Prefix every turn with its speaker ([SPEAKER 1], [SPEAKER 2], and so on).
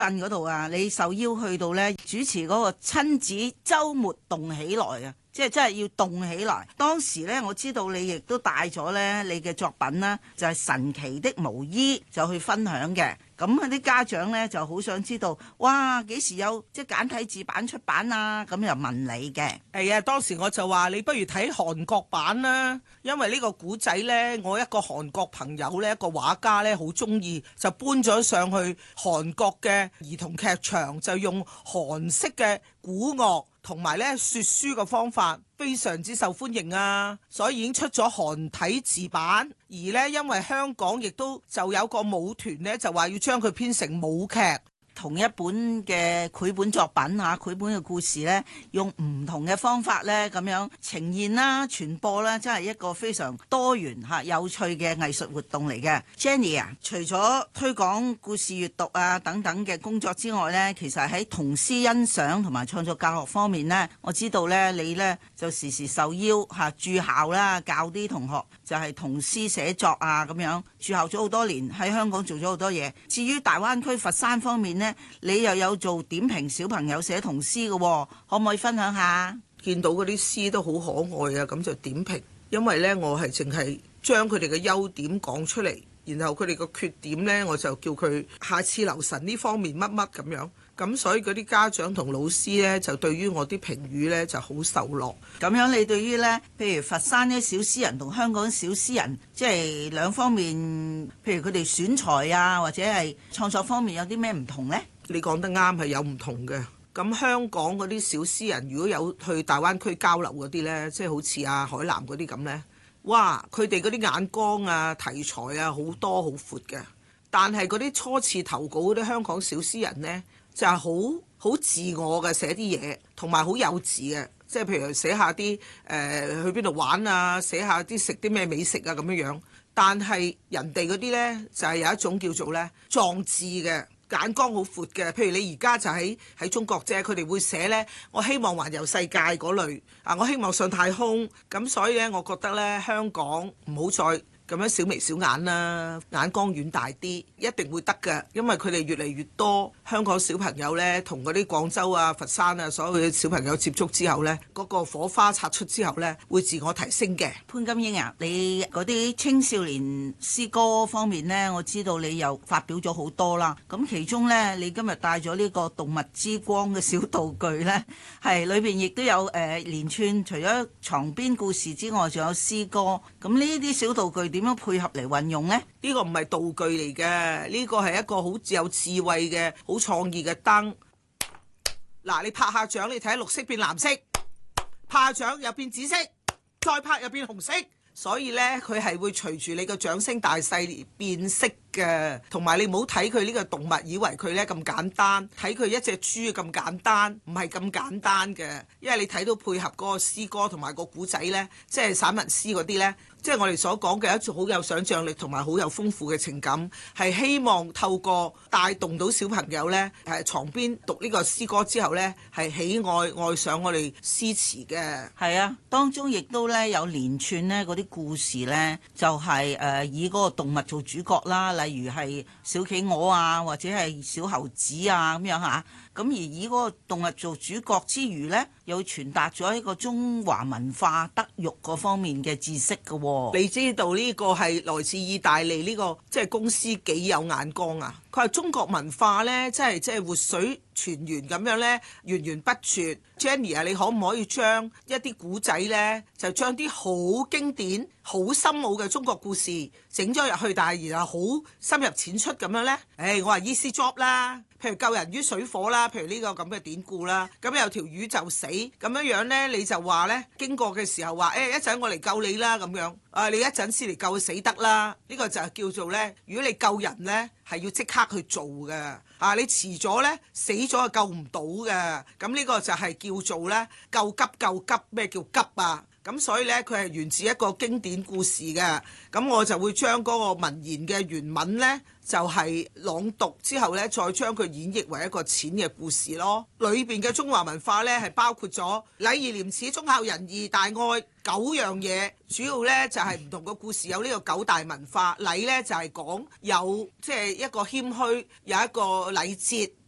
[SPEAKER 1] 殯嗰度啊，你受邀去到咧主持嗰個親子週末動起來啊！即係真係要動起來。當時咧，我知道你亦都帶咗咧你嘅作品啦，就係神奇的毛衣，就去分享嘅。咁啲家長咧就好想知道，哇，幾時有即係簡體字版出版啊？咁又問你嘅。
[SPEAKER 2] 係啊，當時我就話你不如睇韓國版啦，因為呢個古仔呢，我一個韓國朋友呢，一個畫家呢，好中意，就搬咗上去韓國嘅兒童劇場，就用韓式嘅古樂同埋呢說書嘅方法，非常之受歡迎啊！所以已經出咗韓體字版，而呢，因為香港亦都就有個舞團呢，就話要將佢編成舞劇。
[SPEAKER 1] 同一本嘅繪本作品嚇，繪本嘅故事呢，用唔同嘅方法呢咁樣呈現啦、傳播啦，真係一個非常多元嚇、有趣嘅藝術活動嚟嘅。Jenny 啊，除咗推廣故事閱讀啊等等嘅工作之外呢，其實喺童詩欣賞同埋創作教學方面呢，我知道呢，你呢就時時受邀嚇駐校啦，教啲同學就係童詩寫作啊咁樣，駐校咗好多年，喺香港做咗好多嘢。至於大灣區佛山方面呢，你又有做點評小朋友寫童詩嘅，可唔可以分享下？
[SPEAKER 2] 見到嗰啲詩都好可愛啊，咁就點評。因為呢，我係淨係將佢哋嘅優點講出嚟，然後佢哋個缺點呢，我就叫佢下次留神呢方面乜乜咁樣。咁所以嗰啲家長同老師呢，就對於我啲評語呢就好受落。
[SPEAKER 1] 咁樣你對於呢，譬如佛山啲小詩人同香港小詩人，即係兩方面，譬如佢哋選材啊，或者係創作方面有啲咩唔同呢？
[SPEAKER 2] 你講得啱，係有唔同嘅。咁香港嗰啲小詩人，如果有去大灣區交流嗰啲呢，即係好似阿海南嗰啲咁呢，哇！佢哋嗰啲眼光啊、題材啊，好多好闊嘅。但係嗰啲初次投稿嗰啲香港小詩人呢，就係好自我嘅寫啲嘢，同埋好幼稚嘅，即係譬如寫下啲去邊度玩啊，寫下啲食啲咩美食啊咁樣樣。但係人哋嗰啲呢，就係有一種叫做呢壯志嘅。眼光好闊嘅，譬如你而家就喺中國啫，佢哋會寫呢：「我希望環遊世界」嗰類啊，我希望上太空。咁所以呢，我覺得呢，香港唔好再咁樣小眉小眼啦，眼光遠大啲，一定會得嘅，因為佢哋越嚟越多香港小朋友呢，同嗰啲廣州啊、佛山啊所有嘅小朋友接觸之後呢，嗰個火花擦出之後呢，會自我提升嘅。
[SPEAKER 1] 潘金英啊，你嗰啲青少年詩歌方面呢，我知道你又發表咗好多啦。咁其中呢，你今日帶咗呢個動物之光嘅小道具呢，係裏邊亦都有連串，除咗床邊故事之外，仲有詩歌。咁呢啲小道具點樣配合嚟運用呢？
[SPEAKER 2] 呢個唔係道具嚟嘅，呢個係一個好有智慧嘅、好創意嘅燈。嗱，你拍下掌，你睇下綠色變藍色，拍下掌又變紫色，再拍又變紅色。所以呢，佢係會隨住你個掌聲大細而變色嘅。同埋你唔好睇佢呢個動物，以為佢呢咁簡單，睇佢一隻豬咁簡單，唔係咁簡單嘅。因為你睇到配合嗰個詩歌同埋個古仔呢，即係散文詩嗰啲呢，即係我哋所講嘅一種好有想像力同埋好有豐富嘅情感，係希望透過帶動到小朋友呢，床邊讀呢個詩歌之後呢，係喜愛上我哋詩詞嘅。
[SPEAKER 1] 係啊，當中亦都呢有連串呢嗰啲故事呢，就係以嗰個動物做主角啦，例如係小企鵝啊，或者係小猴子啊咁樣嚇。咁而以嗰個動物做主角之餘呢，又傳達咗一個中華文化德育嗰方面嘅知識嘅喎。
[SPEAKER 2] 你知道呢個係來自意大利呢個即係公司幾有眼光啊！佢話中國文化呢，即係活水泉源咁樣呢，源源不絕。Jenny 啊，你可唔可以將一啲古仔呢，就將啲好經典、好深奧嘅中國故事整咗入去，但係然後好深入淺出咁樣呢？我話 easy job 啦，譬如救人於水火啦，譬如呢個咁嘅典故啦，咁有條魚就死咁樣樣呢，你就話呢，經過嘅時候話一陣我嚟救你啦咁樣，你一陣先嚟救佢死得啦，呢個就係叫做呢，如果你救人呢，係要即刻去做嘅，你遲咗呢，死咗就救唔到嘅，咁呢個就係叫做呢，救急，咩叫急啊？咁所以呢，佢係源自一個經典故事嘅，咁我就會將嗰個文言嘅原文呢，就係朗讀之後呢，再將佢演繹為一個淺嘅故事咯。裏邊嘅中華文化呢，係包括咗禮義廉恥忠孝仁義大愛9樣嘢，主要呢，就係唔同嘅故事有呢個9大文化。禮呢，就係講有即係一個謙虛，有一個禮節。